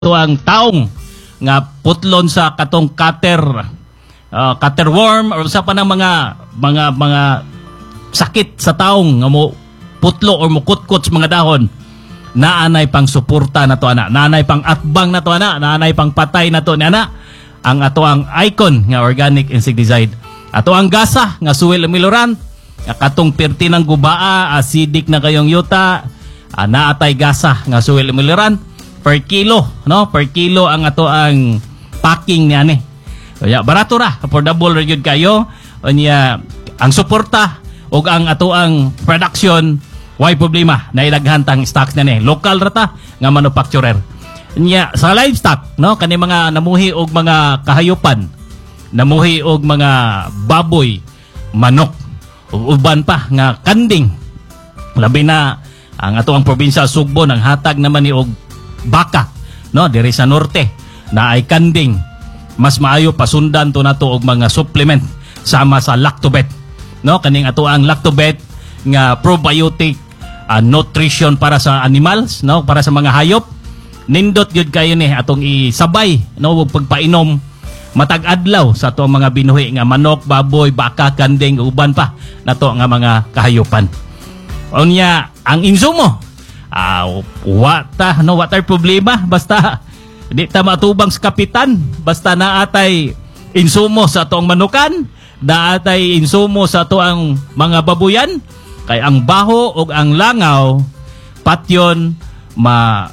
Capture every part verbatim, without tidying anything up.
ang taong nga putlon sa katong cutter uh, cutter worm or sa pa ng mga mga mga sakit sa taong nga mo putlo or mo kutkot sa mga dahon, naanay pang suporta na to ana, naanay pang atbang na to ana, naanay pang patay na to ana ang ato ang icon nga organic insecticide, ato ang gasa nga Suel Milorant, katong perti ng gubaa, acidic na kayong yuta, uh, naatay gasa nga Suel Milorant per kilo, no? Per kilo ang ato ang packing niya ni. Kaya barato ra, affordable ra gyud kayo. Unya ang suporta ug ang ato ang production why problema na ilaghan tang stocks na ni. Local ra ta nga manufacturer. Unya sa livestock, no? Kani mga namuhi og mga kahayupan, namuhi og mga baboy, manok, ug uban pa nga kanding. Labi na ang ato ang probinsya Sugbo nang hatag naman ni og baka, no, diri sa norte na ay kanding. Mas maayo pasundan to nato og mga supplement sama sa Lactobet, no, kaning ato ang Lactobet nga probiotic uh, nutrition para sa animals, no, para sa mga hayop. Nindot gyud kayo ni atong isabay, no, og pagpainom matag adlaw sa ato mga binuhi nga manok, baboy, baka, kanding, uban pa nato nga mga kahayupan. Unya ang insumo, Ah, uh, wata no water problema basta di ta matubang sa kapitan, basta naatay insumo sa atong manukan, naatay insumo sa ato ang mga babuyan, kay ang baho ug ang langaw patyon ma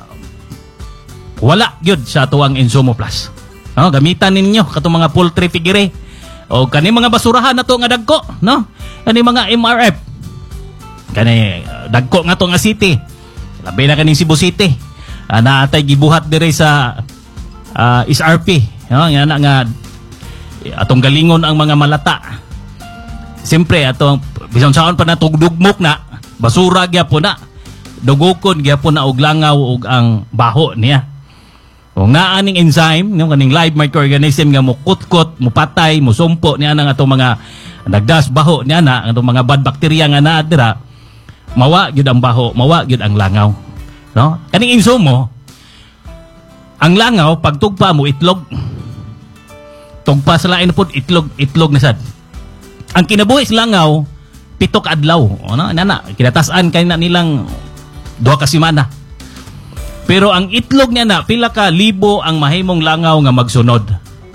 wala gyud sa ato ang insumo plus. No, gamitan ninyo katong mga poultry figure o kani mga basurahan nato nga dagko, no, kani mga M R F, kani uh, dagko nga to nga city. Labi na kaning Cebu City, uh, naatay gibuhat dire sa uh, S R P, no? Nga na nga atong galingon ang mga malata. Siyempre atong bisan saon pa na tugdugmok na basura gyapon na, dugokon gyapon na og langaw ug ang baho niya. Kung naa ning enzyme, no, kaning live microorganism nga mo kutkot, mo patay, mo sumpo niya nang atong mga nagdas baho niya na atong mga bad bacteria nga naa dira, mawa gyud ang baho, mawa gyud ang langaw, no? Kaning insumo, ang langaw pagtugpa mo itlog, tugpa sa lain pod itlog, itlog na sad. Ang kinabuhi sa langaw pitok adlaw, no, nana kinatasan kay na nilang duha ka semana. Pero ang itlog niya na pila ka libo ang mahimong langaw nga magsunod.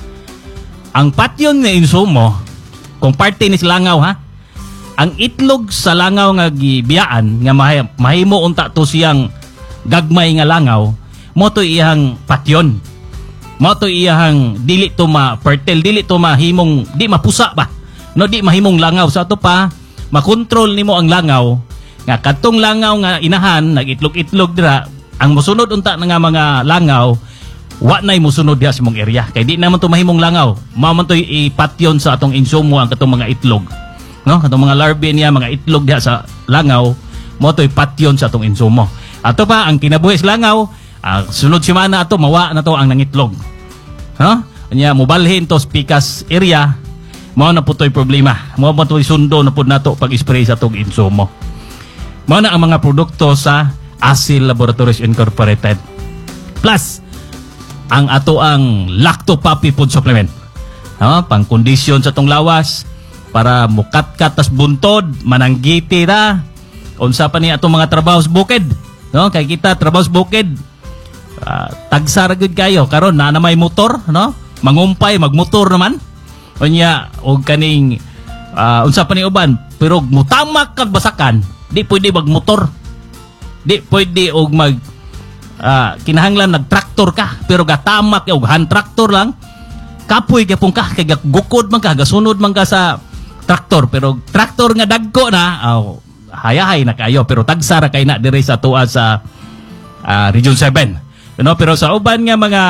Ang patyon nga insumo kung parte ni sa langaw, ha, ang itlog sa langaw nga gibiyaan nga mahimo unta to siyang gagmay nga langaw, mo to iyang patyon, mo to iyang dili to ma fertile, dili to mahimong, di mapusa ba, no, di mahimong langaw sa to pa makontrol nimo ang langaw nga kadtong langaw nga inahan nagitlog-itlog dira, ang mosunod unta nga mga langaw wa nay mosunod diha sa mong area kay di naman to mahimong langaw, mao man to ipatyon sa atong insumo ang katong mga itlog, no, katong mga larvae niya, mga itlog diha sa langaw, mo to'y patyon sa atong insumo. Ato pa ang kinabuhi sa langaw, uh, sunod semana ato mawa na to ang nangitlog, no, nya mobalhin to spikas area, mo na po to'y problema, mo na to'y sundo na po nato pag-spray sa atong insumo. Mo na ang mga produkto sa Asil Laboratories Incorporated plus ang ato ang Lacto Puppy Food Supplement, no, pang kondisyon sa atong lawas para mukat-kat tas buntod, mananggiti ra. Unsa pa ni atong mga trabaho sa bukid, no? Kay kita trabaho sa bukid, uh, tagsa ra gyud kayo karon na may motor, no? Mangumpay, magmotor naman. Unya og kaning uh, unsa pa ni uban, pero mutamak kag basakan, di pwede magmotor. Di pwede og mag uh, kinahanglan nagtraktor ka, pero gatamak og hand traktor lang. Kapoy gyapon ka kay gukod man ka, gasunod man ka sa traktor, pero traktor nga dagko na, oh, hayahay na kayo, pero tagsara kay na dire sa tuwa sa uh, Region seven, you know, pero sa uban nga mga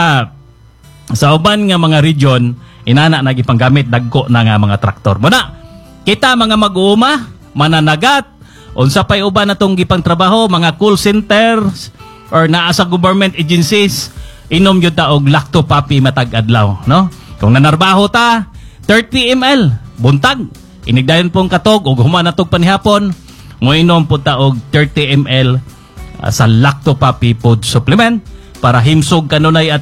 sa uban nga mga region inana nagipanggamit dagko na nga mga traktor. Muna kita mga mag-uuma, mananagat, unsa pay uban natong gipang trabaho, mga call centers or naa sa government agencies, inom gyud ta og Lacto Puppy matag adlaw, no? Kung nanarbaho ta thirty milliliters buntag, inigdayon pong katog o human natog panihapon, mo inom po ta og thirty milliliters uh, sa Lacto Puppy Food Supplement para himsog kanunay at